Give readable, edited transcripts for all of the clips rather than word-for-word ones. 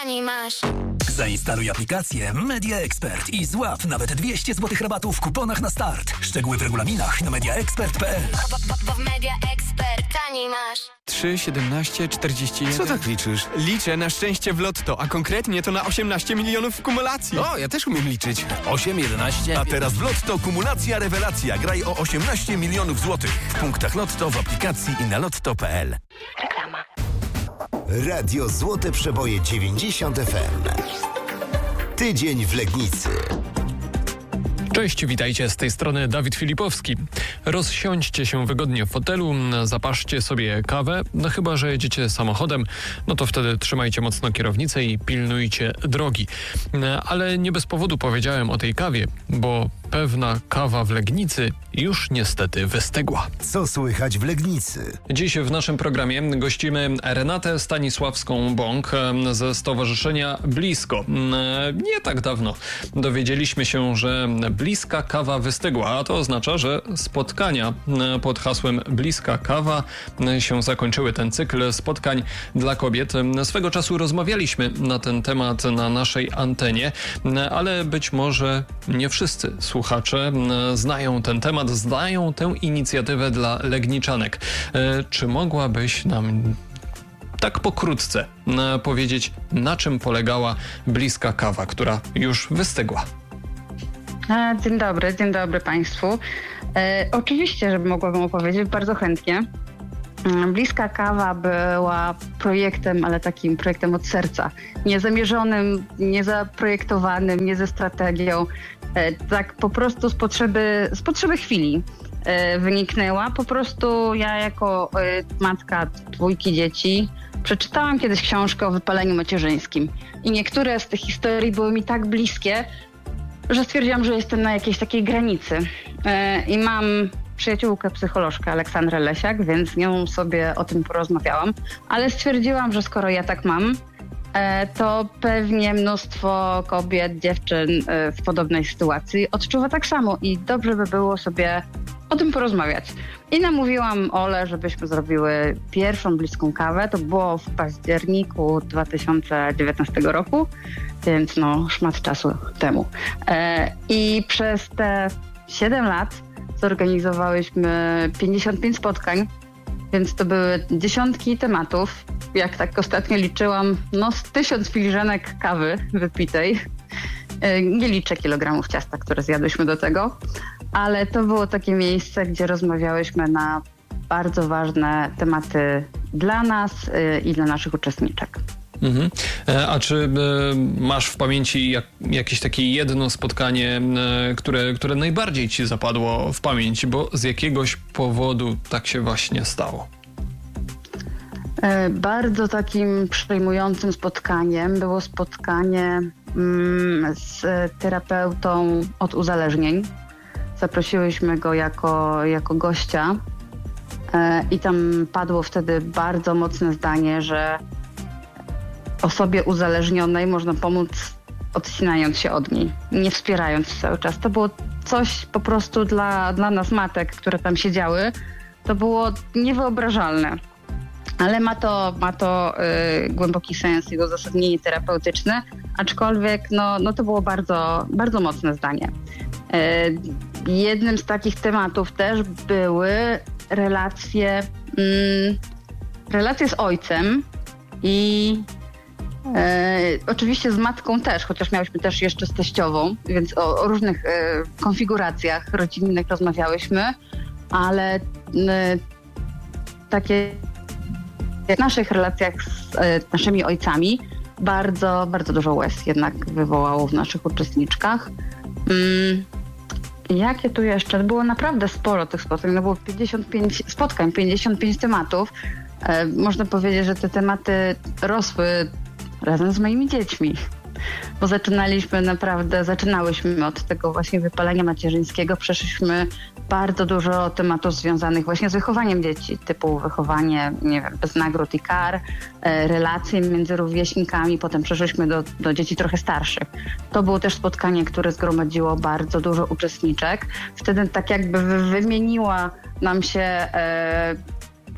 taniej masz. Zainstaluj aplikację Media Expert i złap nawet 200 zł rabatu w kuponach na start. Szczegóły w regulaminach na mediaexpert.pl. Bo w Media Expert taniej masz. 3, 17, 41... Co tak liczysz? Liczę na szczęście w lotto, a konkretnie to na 18 milionów w kumulacji. O, ja też umiem liczyć. 8, 11... A teraz w Lotto kumulacja rewelacja. Graj o 18 milionów złotych. W punktach Lotto, w aplikacji i na lotto.pl. Reklama. Radio Złote Przeboje 90 FM. Tydzień w Legnicy. Cześć, witajcie, z tej strony Dawid Filipowski. Rozsiądźcie się wygodnie w fotelu, zapaszcie sobie kawę, no chyba że jedziecie samochodem, no to wtedy trzymajcie mocno kierownicę i pilnujcie drogi. Ale nie bez powodu powiedziałem o tej kawie, bo pewna kawa w Legnicy już niestety wystygła. Co słychać w Legnicy? Dziś w naszym programie gościmy Renatę Stanisławską-Bąk ze Stowarzyszenia Blisko. Nie tak dawno dowiedzieliśmy się, że bliska kawa wystygła, a to oznacza, że spotkania pod hasłem Bliska Kawa się zakończyły. Ten cykl spotkań dla kobiet. Swego czasu rozmawialiśmy na ten temat na naszej antenie, ale być może nie wszyscy słuchacze znają ten temat, znają tę inicjatywę dla Legniczanek. Czy mogłabyś nam tak pokrótce powiedzieć, na czym polegała Bliska Kawa, która już wystygła? Dzień dobry Państwu. Oczywiście, że mogłabym opowiedzieć, bardzo chętnie. Bliska Kawa była projektem, ale takim projektem od serca. Niezamierzonym, niezaprojektowanym, nie ze strategią. Tak po prostu z potrzeby chwili wyniknęła. Po prostu ja jako matka 2 dzieci przeczytałam kiedyś książkę o wypaleniu macierzyńskim. I niektóre z tych historii były mi tak bliskie, że stwierdziłam, że jestem na jakiejś takiej granicy. I mam przyjaciółkę, psycholożkę Aleksandrę Lesiak, więc z nią sobie o tym porozmawiałam. Ale stwierdziłam, że skoro ja tak mam, to pewnie mnóstwo kobiet, dziewczyn w podobnej sytuacji odczuwa tak samo i dobrze by było sobie o tym porozmawiać. I namówiłam Olę, żebyśmy zrobiły pierwszą bliską kawę. To było w październiku 2019 roku, więc szmat czasu temu. I przez te 7 lat zorganizowałyśmy 55 spotkań, więc to były dziesiątki tematów. Jak tak ostatnio liczyłam, z 1000 filiżanek kawy wypitej. Nie liczę kilogramów ciasta, które zjadłyśmy do tego, ale to było takie miejsce, gdzie rozmawiałyśmy na bardzo ważne tematy dla nas i dla naszych uczestniczek. Mhm. A czy masz w pamięci jakieś takie jedno spotkanie, które najbardziej ci zapadło w pamięć, bo z jakiegoś powodu tak się właśnie stało? Bardzo takim przejmującym spotkaniem było spotkanie z terapeutą od uzależnień. Zaprosiłyśmy go jako gościa i tam padło wtedy bardzo mocne zdanie, że osobie uzależnionej można pomóc odcinając się od niej, nie wspierając cały czas. To było coś po prostu dla nas matek, które tam siedziały, to było niewyobrażalne. Ale ma to głęboki sens, jego uzasadnienie terapeutyczne, aczkolwiek to było bardzo, bardzo mocne zdanie. Jednym z takich tematów też były relacje z ojcem i oczywiście z matką też, chociaż miałyśmy też jeszcze z teściową, więc o różnych konfiguracjach rodzinnych rozmawiałyśmy, ale takie w naszych relacjach z naszymi ojcami bardzo, bardzo dużo łez jednak wywołało w naszych uczestniczkach. Jakie tu jeszcze? Było naprawdę sporo tych spotkań. Było 55 spotkań, 55 tematów. Można powiedzieć, że te tematy rosły razem z moimi dziećmi. Bo zaczynałyśmy od tego właśnie wypalenia macierzyńskiego. Przeszliśmy bardzo dużo tematów związanych właśnie z wychowaniem dzieci, typu wychowanie, bez nagród i kar, relacje między rówieśnikami. Potem przeszliśmy do dzieci trochę starszych. To było też spotkanie, które zgromadziło bardzo dużo uczestniczek. Wtedy tak jakby wymieniła nam się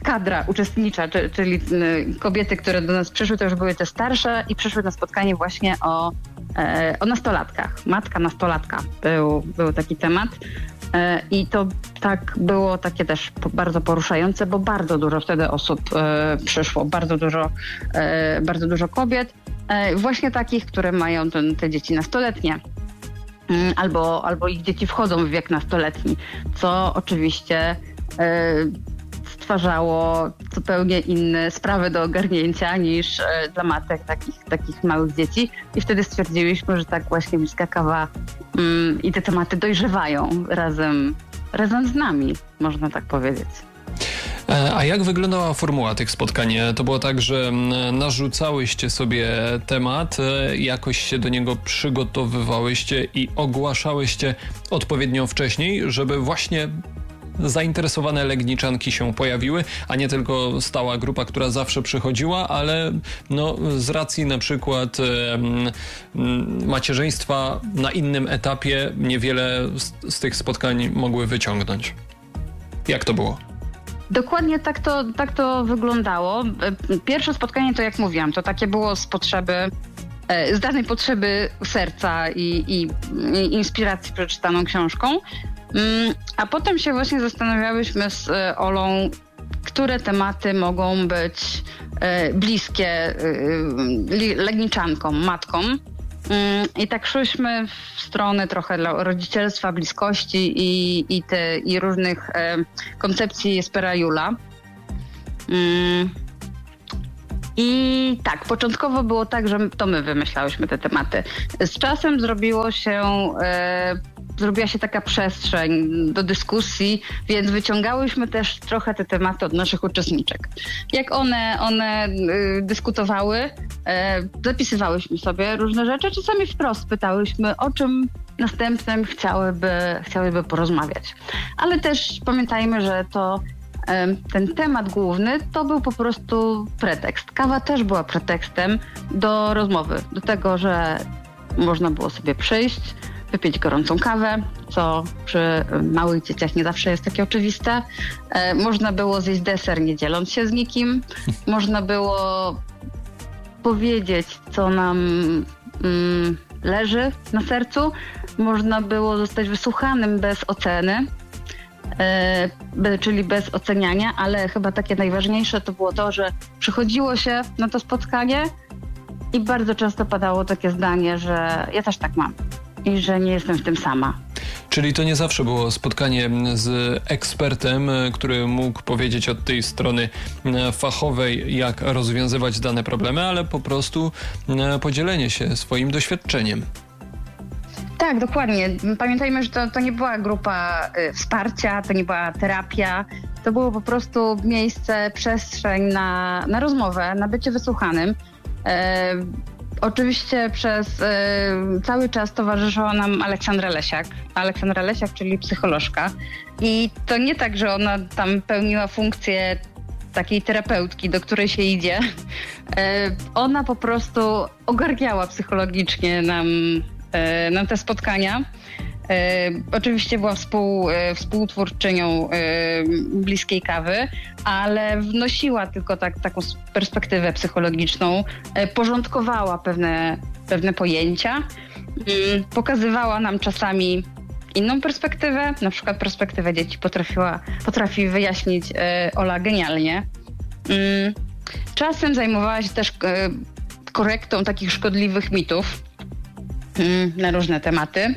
kadra uczestnicza, czyli kobiety, które do nas przyszły, to już były te starsze i przyszły na spotkanie właśnie o nastolatkach. Matka nastolatka był taki temat. I to tak było takie też bardzo poruszające, bo bardzo dużo wtedy osób przyszło, bardzo dużo kobiet, właśnie takich, które mają te dzieci nastoletnie. Albo ich dzieci wchodzą w wiek nastoletni, co oczywiście stwarzało zupełnie inne sprawy do ogarnięcia niż dla matek takich małych dzieci. I wtedy stwierdziliśmy, że tak właśnie Bliska Kawa i te tematy dojrzewają razem z nami, można tak powiedzieć. A jak wyglądała formuła tych spotkań? To było tak, że narzucałyście sobie temat, jakoś się do niego przygotowywałyście i ogłaszałyście odpowiednio wcześniej, żeby właśnie zainteresowane Legniczanki się pojawiły, a nie tylko stała grupa, która zawsze przychodziła, ale z racji na przykład macierzyństwa na innym etapie niewiele z tych spotkań mogły wyciągnąć. Jak to było? Dokładnie tak to wyglądało. Pierwsze spotkanie, to jak mówiłam, to takie było z danej potrzeby serca i inspiracji przeczytaną książką. A potem się właśnie zastanawiałyśmy z Olą, które tematy mogą być bliskie Legniczankom, matkom. I tak szłyśmy w stronę trochę rodzicielstwa, bliskości i różnych koncepcji Jespera Juhla. I tak, początkowo było tak, że to my wymyślałyśmy te tematy. Z czasem zrobiła się taka przestrzeń do dyskusji, więc wyciągałyśmy też trochę te tematy od naszych uczestniczek. Jak one dyskutowały, zapisywałyśmy sobie różne rzeczy, czasami wprost pytałyśmy, o czym następnym chciałyby porozmawiać. Ale też pamiętajmy, że ten temat główny to był po prostu pretekst. Kawa też była pretekstem do rozmowy, do tego, że można było sobie przyjść, wypić gorącą kawę, co przy małych dzieciach nie zawsze jest takie oczywiste. Można było zjeść deser, nie dzieląc się z nikim. Można było powiedzieć, co nam leży na sercu. Można było zostać wysłuchanym bez oceny, czyli bez oceniania, ale chyba takie najważniejsze to było to, że przychodziło się na to spotkanie i bardzo często padało takie zdanie, że ja też tak mam i że nie jestem w tym sama. Czyli to nie zawsze było spotkanie z ekspertem, który mógł powiedzieć od tej strony fachowej, jak rozwiązywać dane problemy, ale po prostu podzielenie się swoim doświadczeniem. Tak, dokładnie. Pamiętajmy, że to nie była grupa wsparcia, to nie była terapia. To było po prostu miejsce, przestrzeń na rozmowę, na bycie wysłuchanym. Oczywiście przez cały czas towarzyszyła nam Aleksandra Lesiak, czyli psycholożka. I to nie tak, że ona tam pełniła funkcję takiej terapeutki, do której się idzie. Ona po prostu ogarniała psychologicznie nam te spotkania. Oczywiście była współtwórczynią Bliskiej Kawy, ale wnosiła tylko taką perspektywę psychologiczną, porządkowała pewne pojęcia, pokazywała nam czasami inną perspektywę, na przykład perspektywę dzieci potrafi wyjaśnić Ola genialnie. Czasem zajmowała się też korektą takich szkodliwych mitów na różne tematy.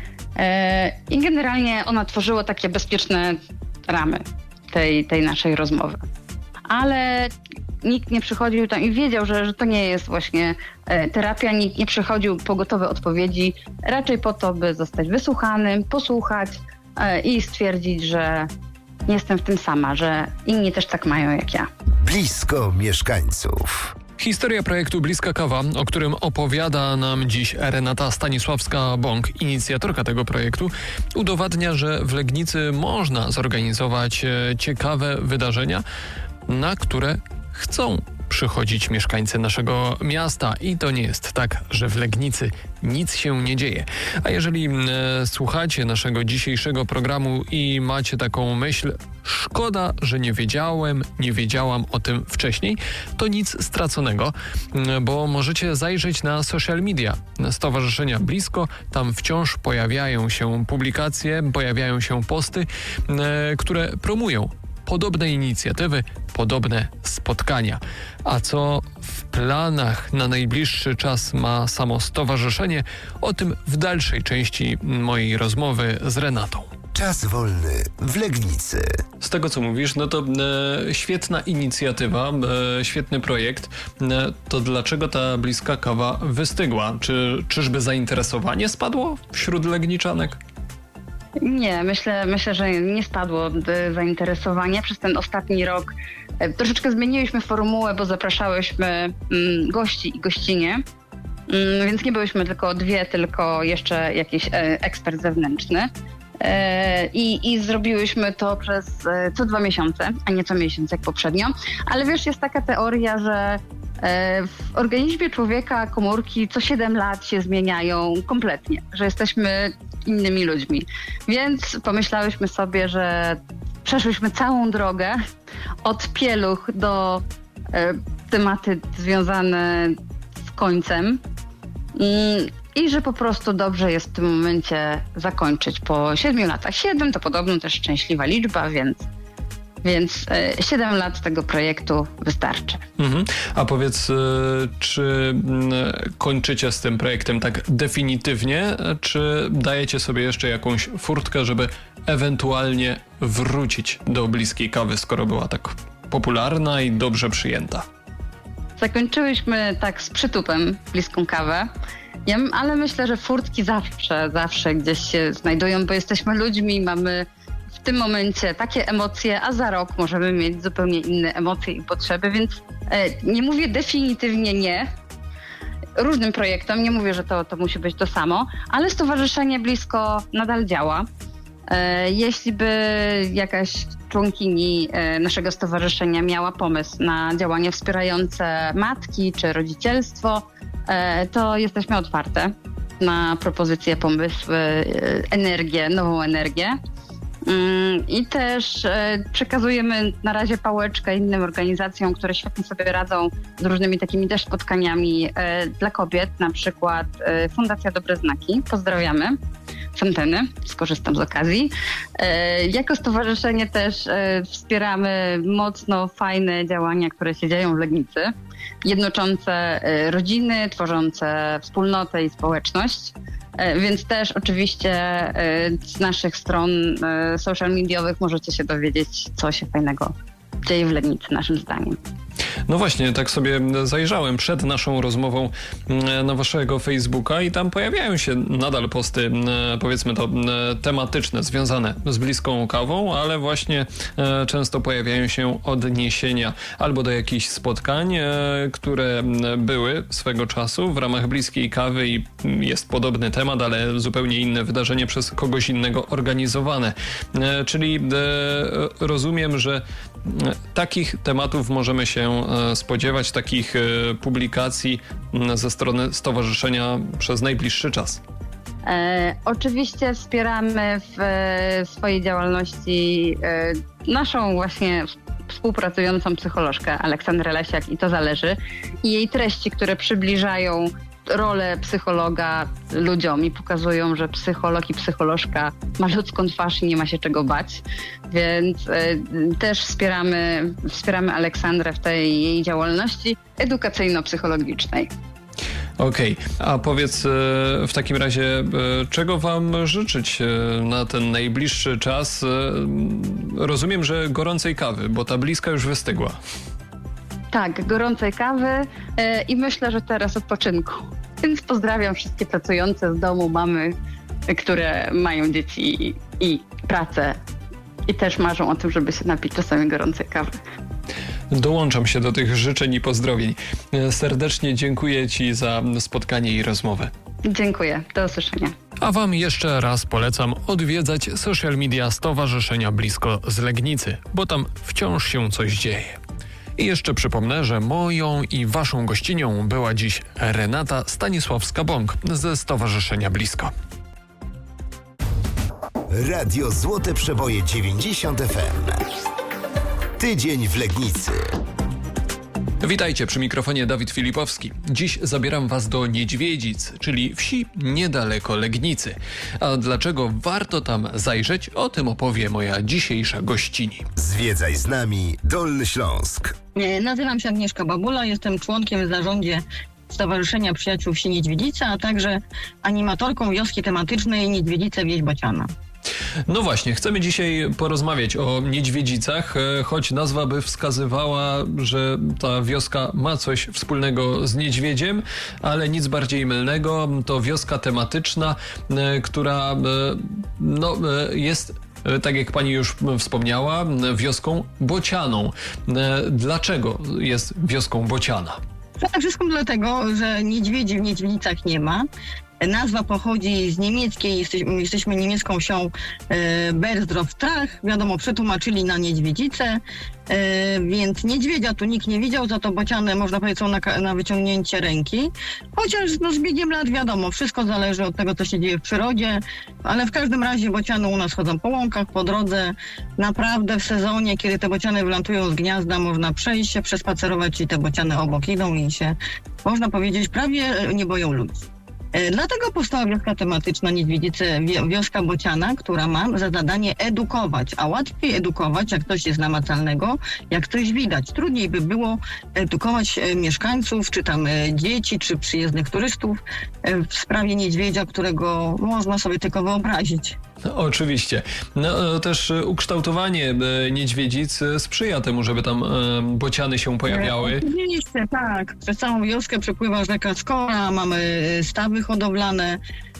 I generalnie ona tworzyła takie bezpieczne ramy tej naszej rozmowy. Ale nikt nie przychodził tam i wiedział, że to nie jest właśnie terapia, nikt nie przychodził po gotowe odpowiedzi, raczej po to, by zostać wysłuchanym, posłuchać i stwierdzić, że nie jestem w tym sama, że inni też tak mają jak ja. Blisko mieszkańców. Historia projektu Bliska Kawa, o którym opowiada nam dziś Renata Stanisławska-Bąk, inicjatorka tego projektu, udowadnia, że w Legnicy można zorganizować ciekawe wydarzenia, na które chcą przychodzić mieszkańcy naszego miasta i to nie jest tak, że w Legnicy nic się nie dzieje. A jeżeli słuchacie naszego dzisiejszego programu i macie taką myśl, szkoda, że nie wiedziałam o tym wcześniej, to nic straconego, bo możecie zajrzeć na social media Stowarzyszenia Blisko. Tam wciąż pojawiają się publikacje, pojawiają się posty, które promują podobne inicjatywy, podobne spotkania. A co w planach na najbliższy czas ma samo stowarzyszenie? O tym w dalszej części mojej rozmowy z Renatą. Czas wolny w Legnicy. Z tego, co mówisz, no to świetna inicjatywa, świetny projekt. To dlaczego ta bliska kawa wystygła? Czyżby zainteresowanie spadło wśród legniczanek? Nie, myślę, że nie spadło zainteresowanie. Przez ten ostatni rok troszeczkę zmieniliśmy formułę, bo zapraszałyśmy gości i gościnie, więc nie byłyśmy tylko dwie, tylko jeszcze jakiś ekspert zewnętrzny. I zrobiłyśmy to przez co 2 miesiące, a nie co miesiąc jak poprzednio. Ale wiesz, jest taka teoria, że w organizmie człowieka komórki co 7 lat się zmieniają kompletnie, że jesteśmy innymi ludźmi. Więc pomyślałyśmy sobie, że przeszłyśmy całą drogę od pieluch do tematy związane z końcem i że po prostu dobrze jest w tym momencie zakończyć po 7 latach. 7 to podobno też szczęśliwa liczba, więc 7 lat tego projektu wystarczy. A powiedz, czy kończycie z tym projektem tak definitywnie, czy dajecie sobie jeszcze jakąś furtkę, żeby ewentualnie wrócić do bliskiej kawy, skoro była tak popularna i dobrze przyjęta? Zakończyłyśmy tak z przytupem bliską kawę, ale myślę, że furtki zawsze gdzieś się znajdują, bo jesteśmy ludźmi, mamy w tym momencie takie emocje, a za rok możemy mieć zupełnie inne emocje i potrzeby, więc nie mówię definitywnie nie różnym projektom, nie mówię, że to musi być to samo, ale Stowarzyszenie Blisko nadal działa. Jeśli by jakaś członkini naszego stowarzyszenia miała pomysł na działania wspierające matki czy rodzicielstwo, to jesteśmy otwarte na propozycje, pomysły, energię, nową energię. I też przekazujemy na razie pałeczkę innym organizacjom, które świetnie sobie radzą z różnymi takimi też spotkaniami dla kobiet, na przykład Fundacja Dobre Znaki. Pozdrawiamy z anteny, skorzystam z okazji. Jako stowarzyszenie też wspieramy mocno fajne działania, które się dzieją w Legnicy, jednoczące rodziny, tworzące wspólnotę i społeczność. Więc też oczywiście z naszych stron social mediowych możecie się dowiedzieć, co się fajnego dzieje w Legnicy, naszym zdaniem. No właśnie, tak sobie zajrzałem przed naszą rozmową na waszego Facebooka i tam pojawiają się nadal posty, powiedzmy to tematyczne, związane z bliską kawą, ale właśnie często pojawiają się odniesienia albo do jakichś spotkań, które były swego czasu w ramach bliskiej kawy i jest podobny temat, ale zupełnie inne wydarzenie przez kogoś innego organizowane. Czyli rozumiem, że takich tematów możemy się spodziewać, takich publikacji ze strony stowarzyszenia przez najbliższy czas. Oczywiście wspieramy w swojej działalności naszą właśnie współpracującą psycholożkę Aleksandrę Lesiak i to zależy. I jej treści, które przybliżają rolę psychologa ludziom i pokazują, że psycholog i psycholożka ma ludzką twarz i nie ma się czego bać. Więc też wspieramy Aleksandrę w tej jej działalności edukacyjno-psychologicznej. Okej, a powiedz w takim razie, czego wam życzyć na ten najbliższy czas? Rozumiem, że gorącej kawy, bo ta bliska już wystygła. Tak, gorącej kawy i myślę, że teraz odpoczynku. Więc pozdrawiam wszystkie pracujące z domu mamy, które mają dzieci i pracę i też marzą o tym, żeby się napić czasami gorącej kawy. Dołączam się do tych życzeń i pozdrowień. Serdecznie dziękuję ci za spotkanie i rozmowę. Dziękuję, do usłyszenia. A wam jeszcze raz polecam odwiedzać social media Stowarzyszenia Blisko z Legnicy, bo tam wciąż się coś dzieje. I jeszcze przypomnę, że moją i waszą gościnią była dziś Renata Stanisławska-Bąk ze Stowarzyszenia Blisko. Radio Złote Przeboje 90 FM. Tydzień w Legnicy. Witajcie, przy mikrofonie Dawid Filipowski. Dziś zabieram was do Niedźwiedzic, czyli wsi niedaleko Legnicy. A dlaczego warto tam zajrzeć, o tym opowie moja dzisiejsza gościni. Zwiedzaj z nami Dolny Śląsk. Nazywam się Agnieszka Babula, jestem członkiem w zarządzie Stowarzyszenia Przyjaciół Wsi Niedźwiedzica, a także animatorką wioski tematycznej Niedźwiedzice Wieś Bociana. No właśnie, chcemy dzisiaj porozmawiać o Niedźwiedzicach, choć nazwa by wskazywała, że ta wioska ma coś wspólnego z niedźwiedziem, ale nic bardziej mylnego. To wioska tematyczna, która jest, tak jak pani już wspomniała, wioską bocianą. Dlaczego jest wioską bociana? Przede wszystkim dlatego, że niedźwiedzi w Niedźwiedzicach nie ma. Nazwa pochodzi z niemieckiej, jesteśmy niemiecką wsią Bersdorf-Trach, wiadomo, przetłumaczyli na Niedźwiedzice, więc niedźwiedzia tu nikt nie widział, za to bociany można powiedzieć są na wyciągnięcie ręki. Chociaż z biegiem lat wiadomo, wszystko zależy od tego, co się dzieje w przyrodzie, ale w każdym razie bociany u nas chodzą po łąkach, po drodze. Naprawdę w sezonie, kiedy te bociany wylantują z gniazda, można przejść się, przespacerować i te bociany obok idą i się, można powiedzieć, prawie nie boją ludzi. Dlatego powstała wioska tematyczna Niedźwiedzice, wioska bociana, która ma za zadanie edukować, a łatwiej edukować, jak coś jest namacalnego, jak coś widać. Trudniej by było edukować mieszkańców, czy tam dzieci, czy przyjezdnych turystów w sprawie niedźwiedzia, którego można sobie tylko wyobrazić. No, oczywiście. No, też ukształtowanie niedźwiedzic sprzyja temu, żeby tam bociany się pojawiały. Oczywiście, tak. Przez całą wioskę przepływa rzeka Skora, mamy stawy hodowlane,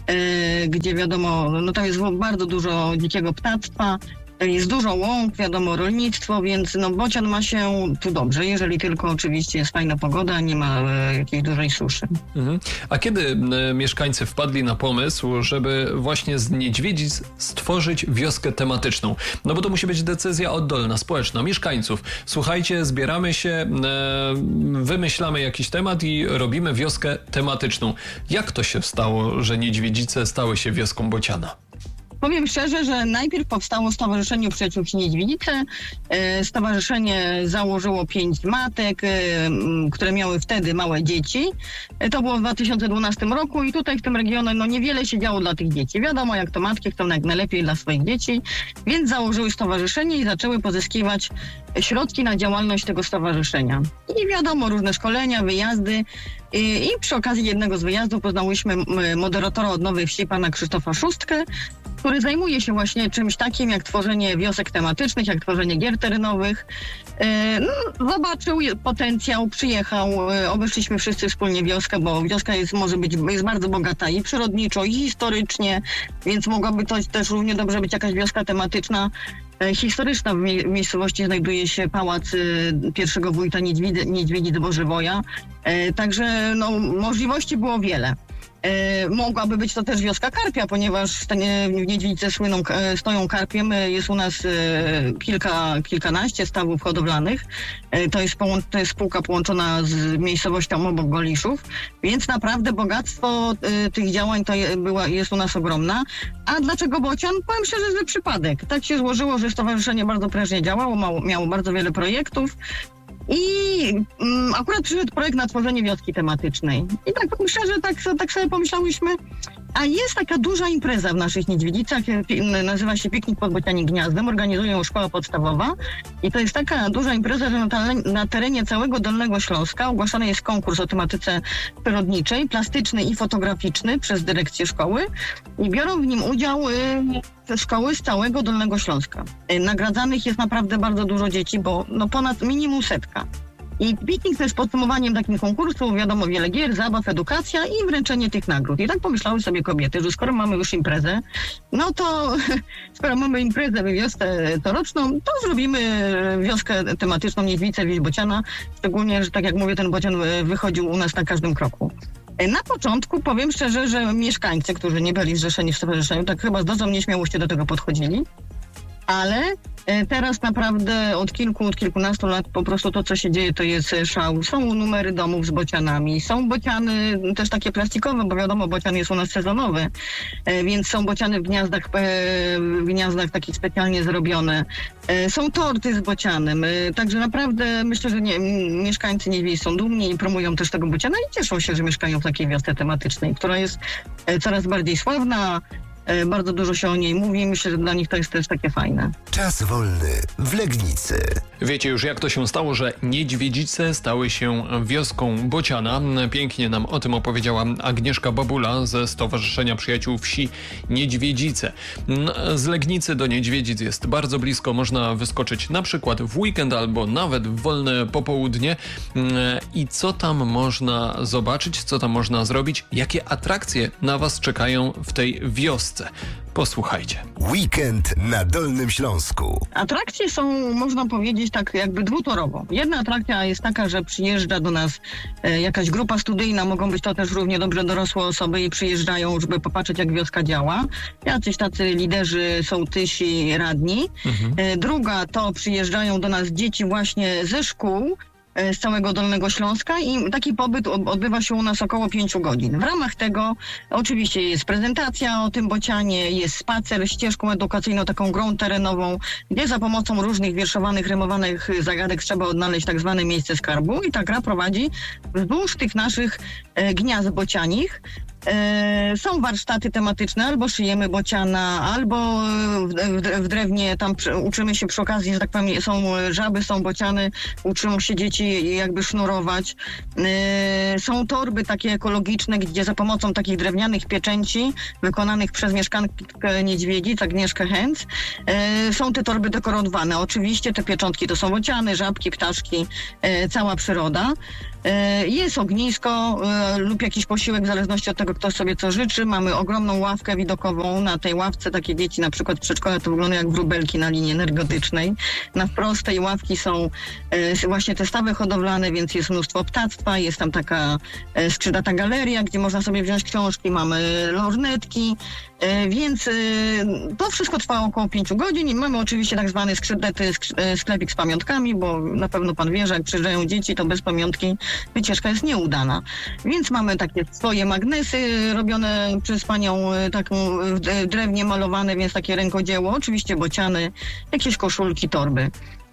gdzie wiadomo, no tam jest bardzo dużo dzikiego ptactwa, jest dużo łąk, wiadomo, rolnictwo, więc no bocian ma się tu dobrze, jeżeli tylko oczywiście jest fajna pogoda, nie ma jakiejś dużej suszy. Mhm. A kiedy mieszkańcy wpadli na pomysł, żeby właśnie z niedźwiedzic stworzyć wioskę tematyczną? No bo to musi być decyzja oddolna, społeczna, mieszkańców. Słuchajcie, zbieramy się, wymyślamy jakiś temat i robimy wioskę tematyczną. Jak to się stało, że Niedźwiedzice stały się wioską bociana? Powiem szczerze, że najpierw powstało Stowarzyszenie Przyjaciół Wsi Niedźwiedzice. Stowarzyszenie założyło 5 matek, które miały wtedy małe dzieci. To było w 2012 roku i tutaj w tym regionie no niewiele się działo dla tych dzieci. Wiadomo, jak to matki chcą jak najlepiej dla swoich dzieci, więc założyły stowarzyszenie i zaczęły pozyskiwać środki na działalność tego stowarzyszenia. I wiadomo, różne szkolenia, wyjazdy. I przy okazji jednego z wyjazdów poznałyśmy moderatora od Nowej Wsi, pana Krzysztofa Szóstkę, który zajmuje się właśnie czymś takim jak tworzenie wiosek tematycznych, jak tworzenie gier terenowych. Zobaczył potencjał, przyjechał, obeszliśmy wszyscy wspólnie wioskę, bo wioska jest bardzo bogata i przyrodniczo, i historycznie, więc mogłaby to też równie dobrze być jakaś wioska tematyczna. Historyczna. W miejscowości znajduje się pałac pierwszego wójta Niedźwiedzic Bożywoja. Także no, możliwości było wiele. Mogłaby być to też wioska karpia, ponieważ w Niedźwiedzice stoją karpiem. Jest u nas kilkanaście stawów hodowlanych. To jest spółka połączona z miejscowością obok Goliszów, więc naprawdę bogactwo tych działań jest u nas ogromna. A dlaczego bocian? Powiem szczerze, że przypadek. Tak się złożyło, że stowarzyszenie bardzo prężnie działało, miało bardzo wiele projektów. I akurat przyszedł projekt na tworzenie wioski tematycznej. I tak szczerze, tak sobie pomyślałyśmy, a jest taka duża impreza w naszych Niedźwiedzicach, nazywa się Piknik pod Bocianim Gniazdem, organizuje ją szkoła podstawowa i to jest taka duża impreza, że na terenie całego Dolnego Śląska ogłaszany jest konkurs o tematyce przyrodniczej, plastyczny i fotograficzny przez dyrekcję szkoły i biorą w nim udział szkoły z całego Dolnego Śląska. Nagradzanych jest naprawdę bardzo dużo dzieci, bo no ponad minimum 100. I piknik to jest podsumowaniem takim konkursu, wiadomo, wiele gier, zabaw, edukacja i wręczenie tych nagród. I tak pomyślały sobie kobiety, że skoro mamy już imprezę, no to skoro mamy imprezę we wiosce coroczną, to zrobimy wioskę tematyczną Niedźwiedzice Wieś Bociana, szczególnie, że tak jak mówię, ten bocian wychodził u nas na każdym kroku. Na początku powiem szczerze, że mieszkańcy, którzy nie byli zrzeszeni w stowarzyszeniu, tak chyba z dozą nieśmiałości do tego podchodzili. ale teraz naprawdę od kilkunastu lat po prostu to, co się dzieje, to jest szał. Są numery domów z bocianami, są bociany też takie plastikowe, bo wiadomo, bocian jest u nas sezonowy, więc są bociany w gniazdach takich specjalnie zrobione. Są torty z bocianem, także naprawdę myślę, że mieszkańcy Niedźwiedzi są dumni i promują też tego bociana i cieszą się, że mieszkają w takiej wiosce tematycznej, która jest coraz bardziej sławna. Bardzo dużo się o niej mówi. Myślę, że dla nich to jest też takie fajne. Czas wolny w Legnicy. Wiecie już, jak to się stało, że Niedźwiedzice stały się wioską bociana. Pięknie nam o tym opowiedziała Agnieszka Babula ze Stowarzyszenia Przyjaciół Wsi Niedźwiedzice. Z Legnicy do Niedźwiedzic jest bardzo blisko. Można wyskoczyć na przykład w weekend albo nawet w wolne popołudnie. I co tam można zobaczyć, co tam można zrobić? Jakie atrakcje na was czekają w tej wiosce? Posłuchajcie. Weekend na Dolnym Śląsku. Atrakcje są, można powiedzieć, tak jakby dwutorowo. Jedna atrakcja jest taka, że przyjeżdża do nas jakaś grupa studyjna, mogą być to też równie dobrze dorosłe osoby i przyjeżdżają, żeby popatrzeć, jak wioska działa. Jacyś tacy liderzy, sołtysi, radni. Druga to przyjeżdżają do nas dzieci właśnie ze szkół, z całego Dolnego Śląska i taki pobyt odbywa się u nas około 5 godzin. W ramach tego oczywiście jest prezentacja o tym bocianie, jest spacer ścieżką edukacyjną, taką grą terenową, gdzie za pomocą różnych wierszowanych, rymowanych zagadek trzeba odnaleźć tak zwane miejsce skarbu i ta gra prowadzi wzdłuż tych naszych gniazd bocianich. Są warsztaty tematyczne, albo szyjemy bociana, albo w drewnie tam uczymy się przy okazji, że tak powiem, są żaby, są bociany, uczą się dzieci jakby sznurować. Są torby takie ekologiczne, gdzie za pomocą takich drewnianych pieczęci wykonanych przez mieszkankę Niedźwiedzic, Agnieszkę Hęc, są te torby dekorowane. Oczywiście te pieczątki to są bociany, żabki, ptaszki, cała przyroda. Jest ognisko lub jakiś posiłek w zależności od tego, kto sobie co życzy. Mamy ogromną ławkę widokową. Na tej ławce takie dzieci, na przykład w przedszkole, to wygląda jak wróbelki na linii energetycznej. Na wprost tej ławki są właśnie te stawy hodowlane, więc jest mnóstwo ptactwa. Jest tam taka skrzydlata galeria, gdzie można sobie wziąć książki. Mamy lornetki, więc to wszystko trwa około 5 godzin i mamy oczywiście tak zwany sklepik z pamiątkami, bo na pewno pan wie, że jak przyjeżdżają dzieci, to bez pamiątki wycieczka jest nieudana. Więc mamy takie swoje magnesy robione przez panią, taką w drewnie malowane, więc takie rękodzieło. Oczywiście bociany, jakieś koszulki, torby.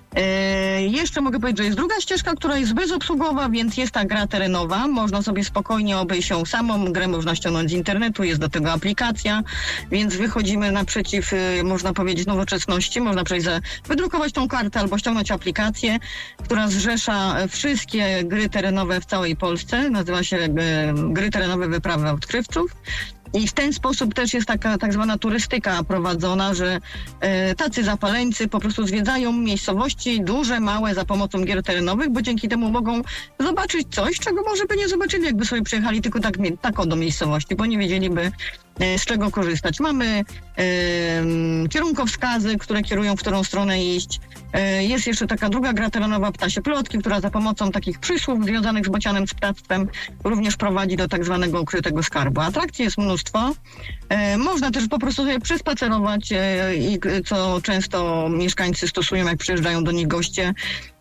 Jeszcze mogę powiedzieć, że jest druga ścieżka, która jest bezobsługowa, więc jest ta gra terenowa. Można sobie spokojnie obejść ją samą. Grę można ściągnąć z internetu, jest do tego aplikacja, więc wychodzimy naprzeciw, można powiedzieć, nowoczesności. Można wydrukować tą kartę albo ściągnąć aplikację, która zrzesza wszystkie gry terenowe w całej Polsce. Nazywa się Gry terenowe Wyprawy Odkrywców. I w ten sposób też jest taka tak zwana turystyka prowadzona, że tacy zapaleńcy po prostu zwiedzają miejscowości duże, małe za pomocą gier terenowych, bo dzięki temu mogą zobaczyć coś, czego może by nie zobaczyli, jakby sobie przyjechali tylko tak do miejscowości, bo nie wiedzieliby, z czego korzystać. Mamy kierunkowskazy, które kierują, w którą stronę iść. Jest jeszcze taka druga gra terenowa Ptasie Plotki, która za pomocą takich przysłów związanych z bocianem, z ptactwem również prowadzi do tak zwanego ukrytego skarbu. Atrakcji jest mnóstwo. Można też po prostu sobie przespacerować i co często mieszkańcy stosują, jak przyjeżdżają do nich goście.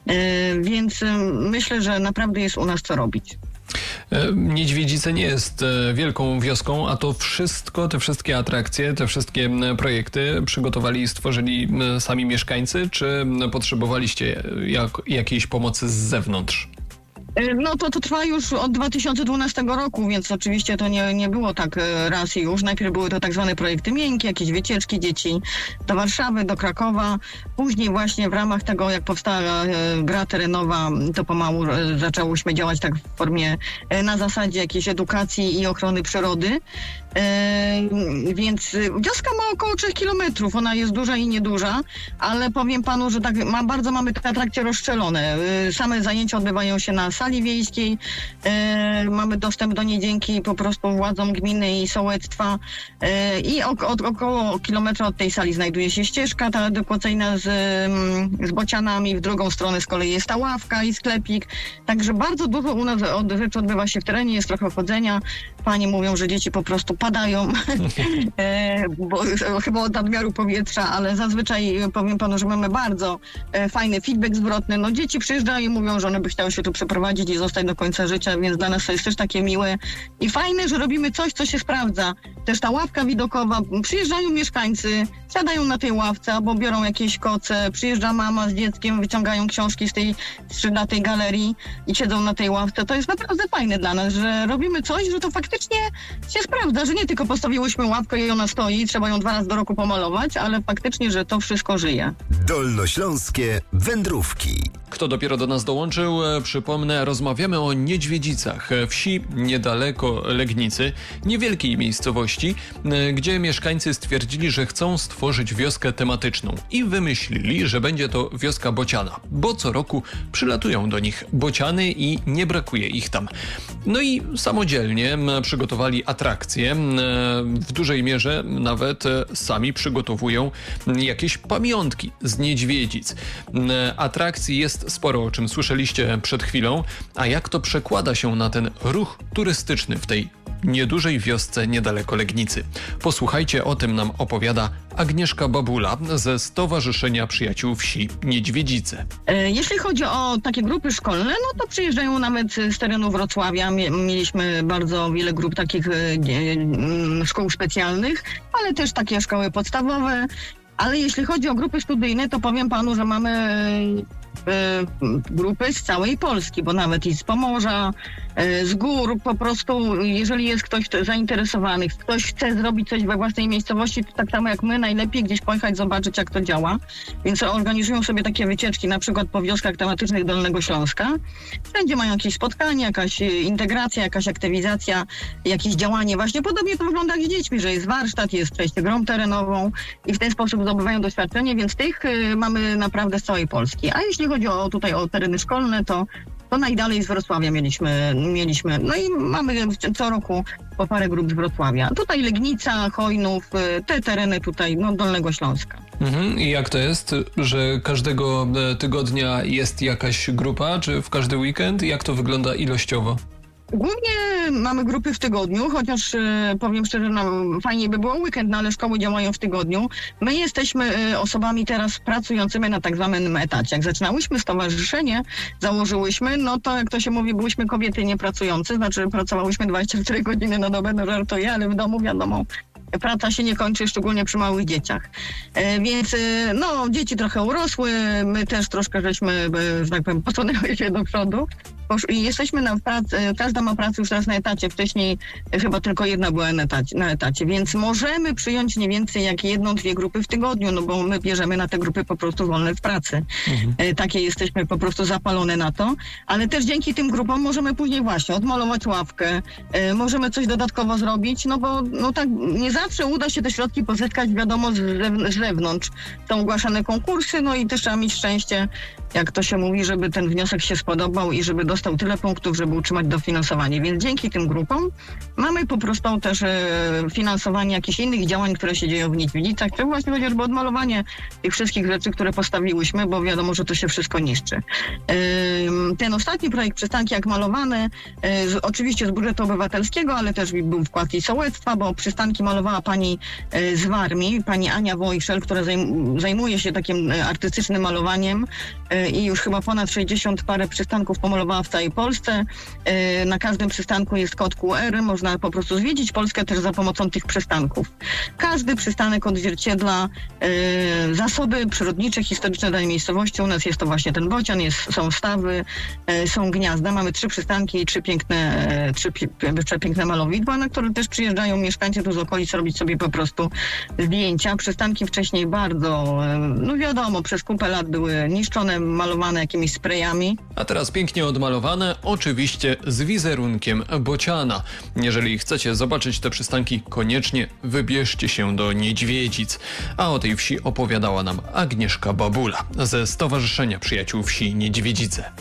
Więc myślę, że naprawdę jest u nas co robić. Niedźwiedzice nie jest wielką wioską, a to wszystko, te wszystkie atrakcje, te wszystkie projekty przygotowali i stworzyli sami mieszkańcy, czy potrzebowaliście jakiejś pomocy z zewnątrz? No to trwa już od 2012 roku, więc oczywiście to nie było tak raz i już. Najpierw były to tak zwane projekty miękkie, jakieś wycieczki dzieci do Warszawy, do Krakowa. Później właśnie w ramach tego, jak powstała gra terenowa, to pomału zaczęłyśmy działać tak w formie, na zasadzie jakiejś edukacji i ochrony przyrody. Więc wioska ma około 3 kilometrów. Ona jest duża i nieduża, ale powiem panu, że tak bardzo mamy te atrakcje rozstrzelone. Same zajęcia odbywają się na sali wiejskiej. Mamy dostęp do niej dzięki po prostu władzom gminy i sołectwa. I około kilometra od tej sali znajduje się ścieżka ta edukacyjna z bocianami. W drugą stronę z kolei jest ta ławka i sklepik. Także bardzo dużo u nas rzeczy odbywa się w terenie, jest trochę chodzenia. Panie mówią, że dzieci po prostu padają, bo chyba od nadmiaru powietrza, ale zazwyczaj powiem panu, że mamy bardzo fajny feedback zwrotny. No dzieci przyjeżdżają i mówią, że one by chciały się tu przeprowadzić i zostać do końca życia, więc dla nas to jest też takie miłe i fajne, że robimy coś, co się sprawdza. Też ta ławka widokowa, przyjeżdżają mieszkańcy, siadają na tej ławce albo biorą jakieś koce, przyjeżdża mama z dzieckiem, wyciągają książki z tej skrzydlatej galerii i siedzą na tej ławce. To jest naprawdę fajne dla nas, że robimy coś, że to faktycznie się sprawdza, że nie tylko postawiłyśmy ławkę i ona stoi, trzeba ją 2 razy do roku pomalować, ale faktycznie, że to wszystko żyje. Dolnośląskie wędrówki. Kto dopiero do nas dołączył, przypomnę, rozmawiamy o Niedźwiedzicach, wsi niedaleko Legnicy, niewielkiej miejscowości, gdzie mieszkańcy stwierdzili, że chcą stworzyć wioskę tematyczną i wymyślili, że będzie to wioska bociana, bo co roku przylatują do nich bociany i nie brakuje ich tam. No i samodzielnie przygotowali atrakcje, w dużej mierze nawet sami przygotowują jakieś pamiątki z Niedźwiedzic. Atrakcji jest sporo, o czym słyszeliście przed chwilą, a jak to przekłada się na ten ruch turystyczny w tej niedużej wiosce niedaleko Legnicy. Posłuchajcie, o tym nam opowiada Agnieszka Babula ze Stowarzyszenia Przyjaciół Wsi Niedźwiedzice. Jeśli chodzi o takie grupy szkolne, no to przyjeżdżają nawet z terenu Wrocławia. Mieliśmy bardzo wiele grup takich szkół specjalnych, ale też takie szkoły podstawowe. Ale jeśli chodzi o grupy studyjne, to powiem panu, że mamy grupy z całej Polski, bo nawet i z Pomorza, z gór, po prostu jeżeli jest ktoś zainteresowany, ktoś chce zrobić coś we własnej miejscowości, to tak samo jak my, najlepiej gdzieś pojechać, zobaczyć jak to działa. Więc organizują sobie takie wycieczki, na przykład po wioskach tematycznych Dolnego Śląska. Wszędzie mają jakieś spotkania, jakaś integracja, jakaś aktywizacja, jakieś działanie. Właśnie podobnie to wygląda jak z dziećmi, że jest warsztat, jest przejście grą terenową i w ten sposób zdobywają doświadczenie, więc tych mamy naprawdę z całej Polski. A jeśli chodzi o tereny szkolne, to najdalej z Wrocławia mieliśmy, no i mamy co roku po parę grup z Wrocławia. Tutaj Legnica, Chojnów, te tereny tutaj, Dolnego Śląska. I jak to jest, że każdego tygodnia jest jakaś grupa, czy w każdy weekend? Jak to wygląda ilościowo? Głównie mamy grupy w tygodniu, chociaż powiem szczerze, fajnie by było weekend, ale szkoły działają w tygodniu. My jesteśmy osobami teraz pracującymi na tak zwanym etacie. Jak zaczynałyśmy stowarzyszenie, założyłyśmy, no to jak to się mówi, byłyśmy kobiety niepracujące, znaczy pracowałyśmy 24 godziny na dobę, no żartuję, ale w domu wiadomo, praca się nie kończy, szczególnie przy małych dzieciach. Więc dzieci trochę urosły, my też troszkę żeśmy, że tak powiem, posunęły się do przodu. I jesteśmy na pracy, każda ma pracę już teraz na etacie, wcześniej chyba tylko jedna była na etacie, więc możemy przyjąć nie więcej jak 1-2 grupy w tygodniu, no bo my bierzemy na te grupy po prostu wolne w pracy. Takie jesteśmy po prostu zapalone na to, ale też dzięki tym grupom możemy później właśnie odmalować ławkę, możemy coś dodatkowo zrobić, no bo tak nie zawsze uda się te środki pozyskać, wiadomo, z zewnątrz. Są ogłaszane konkursy, no i też trzeba mieć szczęście, jak to się mówi, żeby ten wniosek się spodobał i żeby dostał tyle punktów, żeby utrzymać dofinansowanie. Więc dzięki tym grupom mamy po prostu też finansowanie jakichś innych działań, które się dzieją w Niedźwiedzicach. To właśnie chociażby odmalowanie tych wszystkich rzeczy, które postawiłyśmy, bo wiadomo, że to się wszystko niszczy. Ten ostatni projekt Przystanki jak malowane, oczywiście z budżetu obywatelskiego, ale też był wkład i sołectwa, bo przystanki malowała pani z Warmii, pani Ania Wojszel, która zajmuje się takim artystycznym malowaniem i już chyba ponad 60 parę przystanków pomalowała w całej Polsce. Na każdym przystanku jest kod QR, można po prostu zwiedzić Polskę też za pomocą tych przystanków. Każdy przystanek odzwierciedla zasoby przyrodnicze, historyczne danej miejscowości. U nas jest to właśnie ten bocian, są stawy, są gniazda. Mamy 3 przystanki i 3 piękne malowidła, na które też przyjeżdżają mieszkańcy tu z okolic robić sobie po prostu zdjęcia. Przystanki wcześniej bardzo, wiadomo, przez kupę lat były niszczone, malowane jakimiś sprayami. A teraz pięknie odmalowane, oczywiście z wizerunkiem bociana. Jeżeli chcecie zobaczyć te przystanki, koniecznie wybierzcie się do Niedźwiedzic. A o tej wsi opowiadała nam Agnieszka Babula ze Stowarzyszenia Przyjaciół Wsi Niedźwiedzice.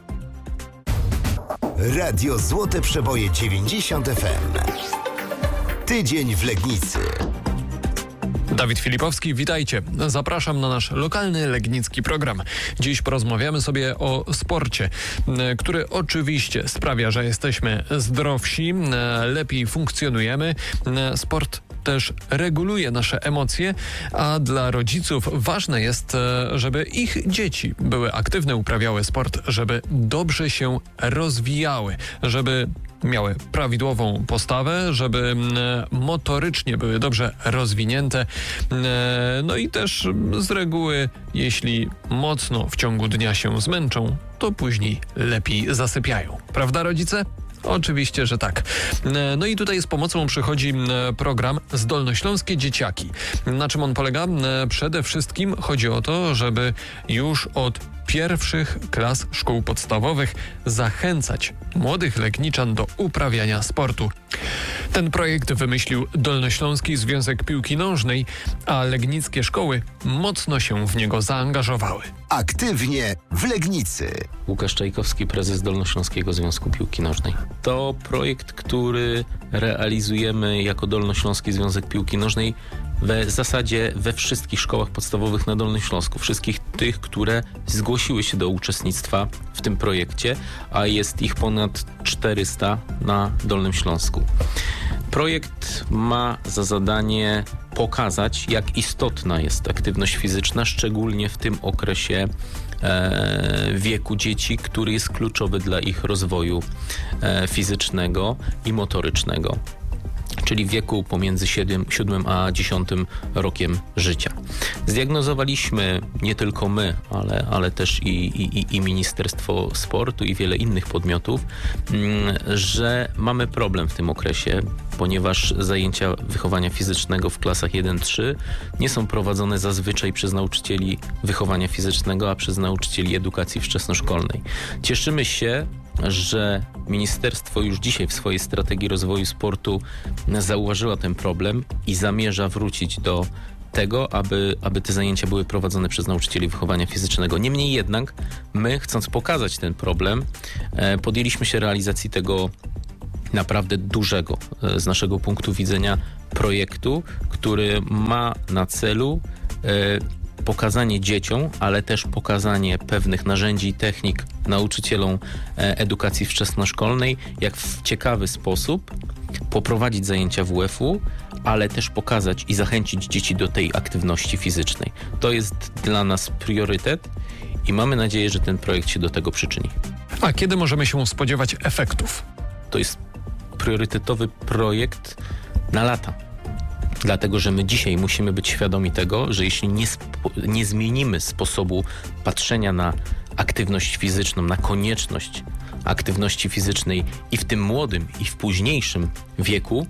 Radio Złote Przeboje 90 FM. Tydzień w Legnicy. Dawid Filipowski, witajcie. Zapraszam na nasz lokalny legnicki program. Dziś porozmawiamy sobie o sporcie, który oczywiście sprawia, że jesteśmy zdrowsi, lepiej funkcjonujemy. Sport też reguluje nasze emocje, a dla rodziców ważne jest, żeby ich dzieci były aktywne, uprawiały sport, żeby dobrze się rozwijały, żeby miały prawidłową postawę, żeby motorycznie były dobrze rozwinięte. No i też z reguły, jeśli mocno w ciągu dnia się zmęczą, to później lepiej zasypiają. Prawda, rodzice? Oczywiście, że tak. No i tutaj z pomocą przychodzi program Zdolnośląskie Dzieciaki. Na czym on polega? Przede wszystkim chodzi o to, żeby już od pierwszych klas szkół podstawowych zachęcać młodych Legniczan do uprawiania sportu. Ten projekt wymyślił Dolnośląski Związek Piłki Nożnej, a legnickie szkoły mocno się w niego zaangażowały. Aktywnie w Legnicy. Łukasz Czajkowski, prezes Dolnośląskiego Związku Piłki Nożnej. To projekt, który realizujemy jako Dolnośląski Związek Piłki Nożnej w zasadzie we wszystkich szkołach podstawowych na Dolnym Śląsku. Wszystkich tych, które zgłosiły się do uczestnictwa w tym projekcie, a jest ich ponad 400 na Dolnym Śląsku. Projekt ma za zadanie pokazać, jak istotna jest aktywność fizyczna, szczególnie w tym okresie wieku dzieci, który jest kluczowy dla ich rozwoju fizycznego i motorycznego, czyli w wieku pomiędzy 7 a 10 rokiem życia. Zdiagnozowaliśmy, nie tylko my, ale też i Ministerstwo Sportu i wiele innych podmiotów, że mamy problem w tym okresie, ponieważ zajęcia wychowania fizycznego w klasach 1-3 nie są prowadzone zazwyczaj przez nauczycieli wychowania fizycznego, a przez nauczycieli edukacji wczesnoszkolnej. Cieszymy się, że ministerstwo już dzisiaj w swojej strategii rozwoju sportu zauważyło ten problem i zamierza wrócić do tego, aby te zajęcia były prowadzone przez nauczycieli wychowania fizycznego. Niemniej jednak my, chcąc pokazać ten problem, podjęliśmy się realizacji tego naprawdę dużego z naszego punktu widzenia projektu, który ma na celu pokazanie dzieciom, ale też pokazanie pewnych narzędzi i technik nauczycielom edukacji wczesnoszkolnej, jak w ciekawy sposób poprowadzić zajęcia WF-u, ale też pokazać i zachęcić dzieci do tej aktywności fizycznej. To jest dla nas priorytet i mamy nadzieję, że ten projekt się do tego przyczyni. A kiedy możemy się spodziewać efektów? To jest priorytetowy projekt na lata. Dlatego, że my dzisiaj musimy być świadomi tego, że jeśli nie zmienimy sposobu patrzenia na aktywność fizyczną, na konieczność aktywności fizycznej i w tym młodym, i w późniejszym wieku,